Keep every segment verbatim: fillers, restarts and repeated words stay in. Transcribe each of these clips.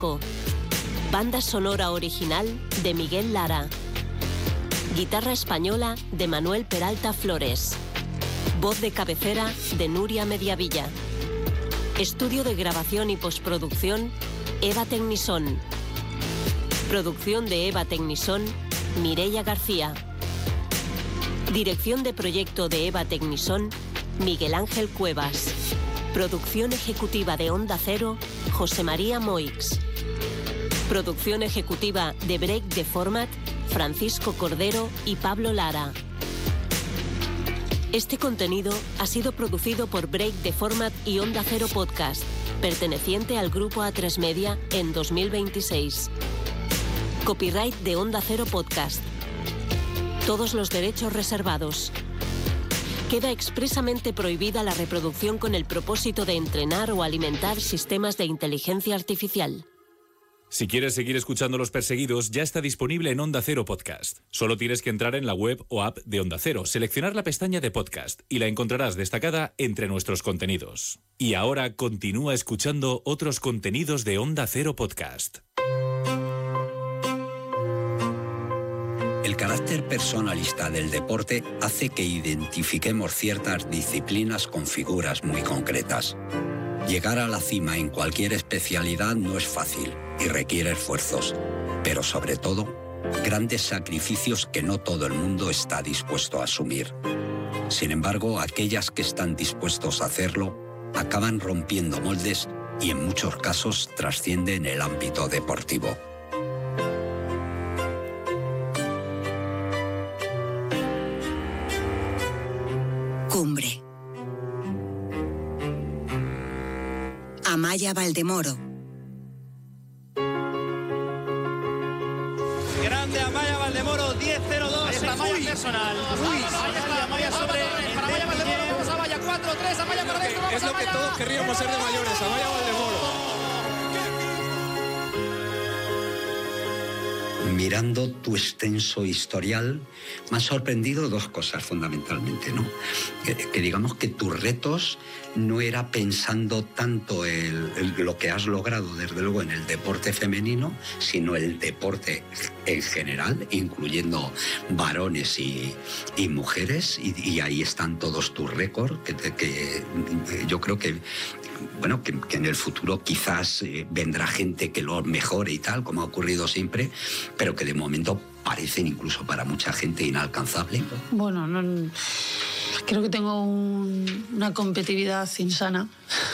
Banda sonora original de Miguel Lara. Guitarra española de Manuel Peralta Flores. Voz de cabecera de Nuria Mediavilla. Estudio de grabación y postproducción Eva Tecnisón. Producción de Eva Tecnisón, Mireia García. Dirección de proyecto de Eva Tecnisón, Miguel Ángel Cuevas. Producción ejecutiva de Onda Cero, José María Moix. Producción ejecutiva de Break the Format, Francisco Cordero y Pablo Lara. Este contenido ha sido producido por Break the Format y Onda Cero Podcast, perteneciente al grupo A tres Media en dos mil veintiséis. Copyright de Onda Cero Podcast. Todos los derechos reservados. Queda expresamente prohibida la reproducción con el propósito de entrenar o alimentar sistemas de inteligencia artificial. Si quieres seguir escuchando Los Perseguidos, ya está disponible en Onda Cero Podcast. Solo tienes que entrar en la web o app de Onda Cero, seleccionar la pestaña de podcast y la encontrarás destacada entre nuestros contenidos. Y ahora continúa escuchando otros contenidos de Onda Cero Podcast. El carácter personalista del deporte hace que identifiquemos ciertas disciplinas con figuras muy concretas. Llegar a la cima en cualquier especialidad no es fácil y requiere esfuerzos, pero sobre todo, grandes sacrificios que no todo el mundo está dispuesto a asumir. Sin embargo, aquellas que están dispuestos a hacerlo acaban rompiendo moldes y en muchos casos trascienden el ámbito deportivo. Cumbre. Amaya Valdemoro. Grande Amaya Valdemoro, diez cero dos. Ahí está Amaya personal. Uy, ahí está Amaya sobre para Amaya Valdemoro. Vamos a Amaya, cuatro tres, Amaya por dentro. Es lo que todos querríamos ser de mayores, Amaya Valdemoro. Mirando tu extenso historial, me han sorprendido dos cosas fundamentalmente, ¿no? Que, que digamos que tus retos no era pensando tanto el, el, lo que has logrado, desde luego, en el deporte femenino, sino el deporte en general, incluyendo varones y, y mujeres, y, y ahí están todos tus récords, que, que, que yo creo que bueno, que, que en el futuro quizás eh, vendrá gente que lo mejore y tal, como ha ocurrido siempre, pero que de momento parecen incluso para mucha gente inalcanzables. Bueno, no, creo que tengo un, una competitividad insana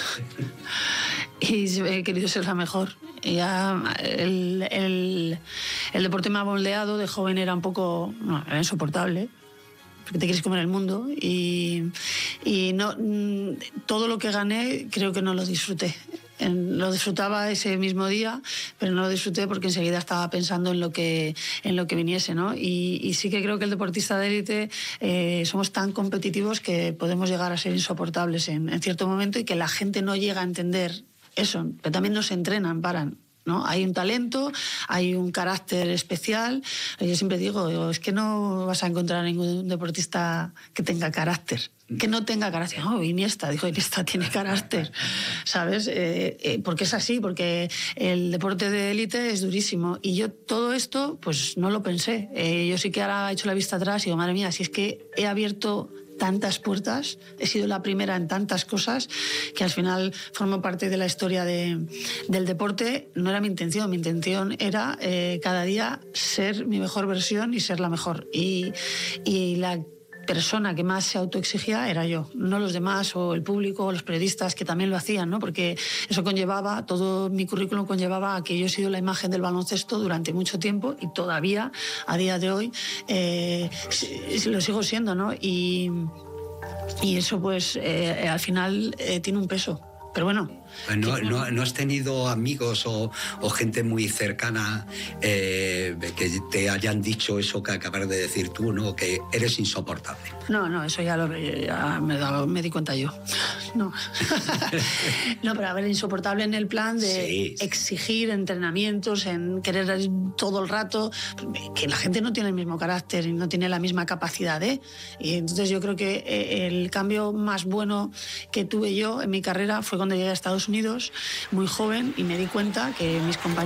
y he querido ser la mejor. Ya el, el, el deporte me ha moldeado, de joven era un poco, no, era insoportable, porque te quieres comer el mundo y, y no, todo lo que gané creo que no lo disfruté. Lo disfrutaba ese mismo día, pero no lo disfruté porque enseguida estaba pensando en lo que, en lo que viniese, ¿no? Y, y sí que creo que el deportista de élite eh, somos tan competitivos que podemos llegar a ser insoportables en, en cierto momento y que la gente no llega a entender eso, pero también nos entrenan para... ¿no? Hay un talento, hay un carácter especial. Yo siempre digo, digo, es que no vas a encontrar ningún deportista que tenga carácter. Que no tenga carácter. Oh, Iniesta, dijo, Iniesta tiene carácter, ¿sabes? Eh, eh, porque es así, porque el deporte de élite es durísimo. Y yo todo esto, pues no lo pensé. Eh, yo sí que ahora he hecho la vista atrás y digo, madre mía, si es que he abierto tantas puertas, he sido la primera en tantas cosas que al final formo parte de la historia de, del deporte. No era mi intención, mi intención era eh, cada día ser mi mejor versión y ser la mejor. Y, y la persona que más se autoexigía era yo, no los demás o el público o los periodistas que también lo hacían, ¿no? Porque eso conllevaba, todo mi currículum conllevaba a que yo he sido la imagen del baloncesto durante mucho tiempo y todavía a día de hoy eh, lo sigo siendo, ¿no? Y, y eso pues eh, al final eh, tiene un peso, pero bueno. ¿No, no, ¿No has tenido amigos o, o gente muy cercana eh, que te hayan dicho eso que acabas de decir tú, ¿no? Que eres insoportable? No, no, eso ya, lo, ya me, da, me di cuenta yo. No. No, pero a ver, insoportable en el plan de sí, sí. exigir entrenamientos, en querer todo el rato, que la gente no tiene el mismo carácter y no tiene la misma capacidad, ¿eh? Y entonces yo creo que el cambio más bueno que tuve yo en mi carrera fue cuando llegué a Estados Estados Unidos muy joven y me di cuenta que mis compañeros